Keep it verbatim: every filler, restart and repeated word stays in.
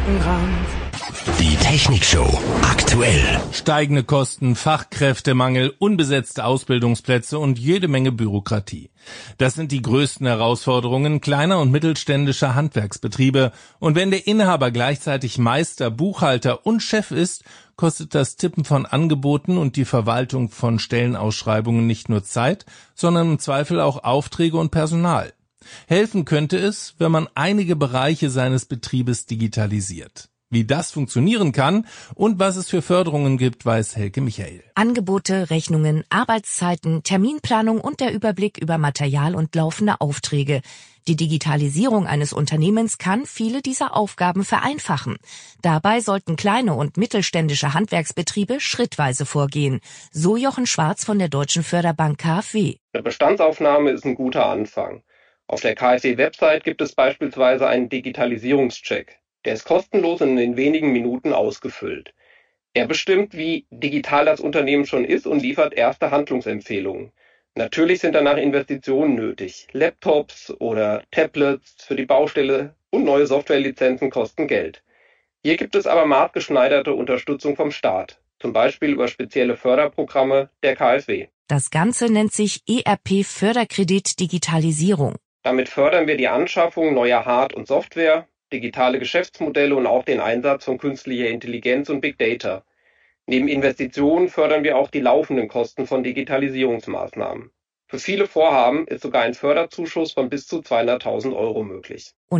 Streckenrand. Die Technikshow aktuell. Steigende Kosten, Fachkräftemangel, unbesetzte Ausbildungsplätze und jede Menge Bürokratie. Das sind die größten Herausforderungen kleiner und mittelständischer Handwerksbetriebe. Und wenn der Inhaber gleichzeitig Meister, Buchhalter und Chef ist, kostet das Tippen von Angeboten und die Verwaltung von Stellenausschreibungen nicht nur Zeit, sondern im Zweifel auch Aufträge und Personal. Helfen könnte es, wenn man einige Bereiche seines Betriebes digitalisiert. Wie das funktionieren kann und was es für Förderungen gibt, weiß Helke Michael. Angebote, Rechnungen, Arbeitszeiten, Terminplanung und der Überblick über Material und laufende Aufträge. Die Digitalisierung eines Unternehmens kann viele dieser Aufgaben vereinfachen. Dabei sollten kleine und mittelständische Handwerksbetriebe schrittweise vorgehen. So Jochen Schwarz von der Deutschen Förderbank K f W. Eine Bestandsaufnahme ist ein guter Anfang. Auf der K f W-Website gibt es beispielsweise einen Digitalisierungscheck. Der ist kostenlos und in wenigen Minuten ausgefüllt. Er bestimmt, wie digital das Unternehmen schon ist und liefert erste Handlungsempfehlungen. Natürlich sind danach Investitionen nötig. Laptops oder Tablets für die Baustelle und neue Softwarelizenzen kosten Geld. Hier gibt es aber maßgeschneiderte Unterstützung vom Staat, zum Beispiel über spezielle Förderprogramme der K f W. Das Ganze nennt sich E R P Förderkredit Digitalisierung. Damit fördern wir die Anschaffung neuer Hard- und Software, digitale Geschäftsmodelle und auch den Einsatz von künstlicher Intelligenz und Big Data. Neben Investitionen fördern wir auch die laufenden Kosten von Digitalisierungsmaßnahmen. Für viele Vorhaben ist sogar ein Förderzuschuss von bis zu zweihunderttausend Euro möglich.